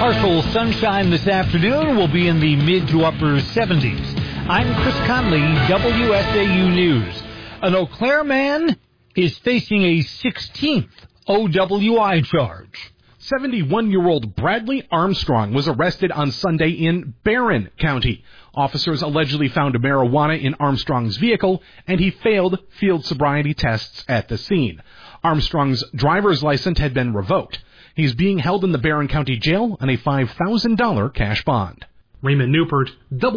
Partial sunshine this afternoon. Will be in the mid to upper 70s. I'm Chris Conley, WSAU News. An Eau Claire man is facing a 16th OWI charge. 71-year-old Bradley Armstrong was arrested on Sunday in Barron County. Officers allegedly found marijuana in Armstrong's vehicle, and he failed field sobriety tests at the scene. Armstrong's driver's license had been revoked. He's being held in the Barron County Jail on a $5,000 cash bond. Raymond Newport,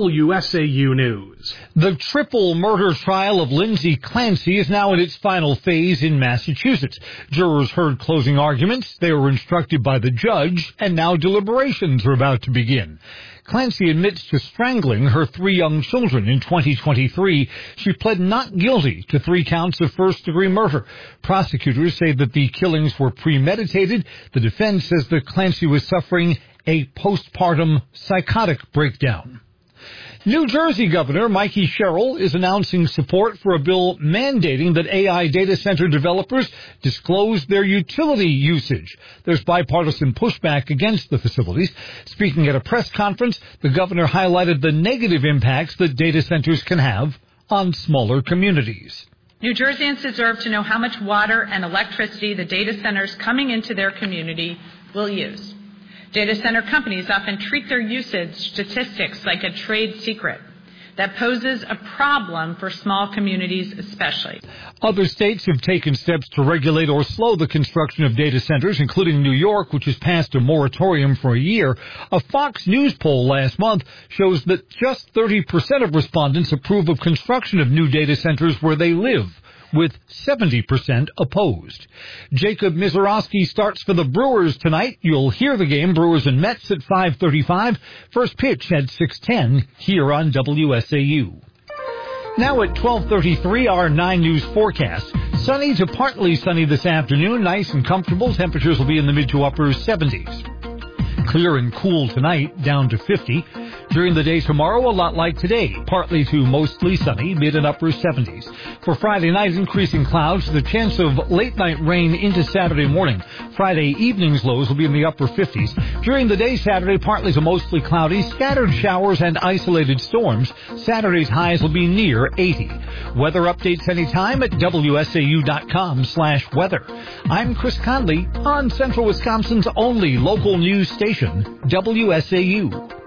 WSAU News. The triple murder trial of Lindsay Clancy is now in its final phase in Massachusetts. Jurors heard closing arguments. They were instructed by the judge, and now deliberations are about to begin. Clancy admits to strangling her 3 young children in 2023. She pled not guilty to 3 counts of first-degree murder. Prosecutors say that the killings were premeditated. The defense says that Clancy was suffering a postpartum psychotic breakdown. New Jersey Governor Mikey Sherrill is announcing support for a bill mandating that AI data center developers disclose their utility usage. There's bipartisan pushback against the facilities. Speaking at a press conference, the governor highlighted the negative impacts that data centers can have on smaller communities. New Jerseyans deserve to know how much water and electricity the data centers coming into their community will use. Data center companies often treat their usage statistics like a trade secret. That poses a problem for small communities especially. Other states have taken steps to regulate or slow the construction of data centers, including New York, which has passed a moratorium for a year. A Fox News poll last month shows that just 30% of respondents approve of construction of new data centers where they live, with 70% opposed. Jacob Mizorowski starts for the Brewers tonight. You'll hear the game, Brewers and Mets, at 5:35. First pitch at 6:10 here on WSAU. Now at 12:33, our 9 News forecast. Sunny to partly sunny this afternoon. Nice and comfortable. Temperatures will be in the mid to upper 70s. Clear and cool tonight, down to 50. During the day tomorrow, a lot like today, partly to mostly sunny, mid and upper 70s. For Friday night, increasing clouds, the chance of late night rain into Saturday morning. Friday evening's lows will be in the upper 50s. During the day Saturday, partly to mostly cloudy, scattered showers and isolated storms. Saturday's highs will be near 80. Weather updates anytime at WSAU.com/weather. I'm Chris Conley on Central Wisconsin's only local news station, WSAU.